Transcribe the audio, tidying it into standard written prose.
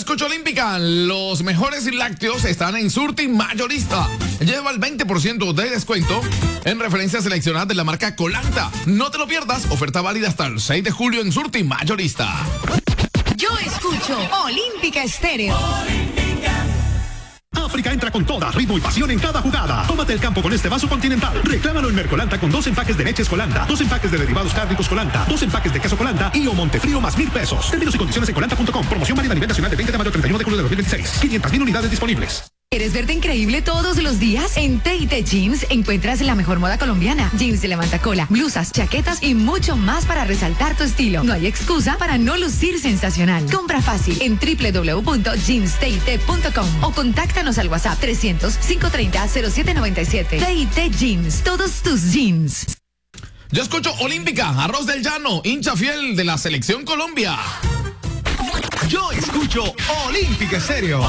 escucho Olímpica. Los mejores lácteos están en Surti Mayorista. Lleva el 20% de descuento en referencias seleccionadas de la marca Colanta. No te lo pierdas. Oferta válida hasta el 6 de julio en Surti Mayorista. Yo escucho Olímpica Estéreo. África entra con toda, ritmo y pasión en cada jugada. Tómate el campo con este vaso Continental. Reclámalo en Mercolanta con 2 empaques de leches Colanta, 2 empaques de derivados cárnicos Colanta, 2 empaques de queso Colanta y o Montefrío más 1,000 pesos. Términos y condiciones en colanta.com. Promoción válida a nivel nacional de 20 de mayo al 31 de julio de 2026. 500,000 unidades disponibles. ¿Quieres verte increíble todos los días? En T&T Jeans encuentras la mejor moda colombiana. Jeans de levantacola, blusas, chaquetas y mucho más para resaltar tu estilo. No hay excusa para no lucir sensacional. Compra fácil en www.jeanst.com o contáctanos al WhatsApp 300-530-0797. T&T Jeans, todos tus jeans. Yo escucho Olímpica, Arroz del Llano, hincha fiel de la Selección Colombia. Yo escucho Olímpica Estéreo.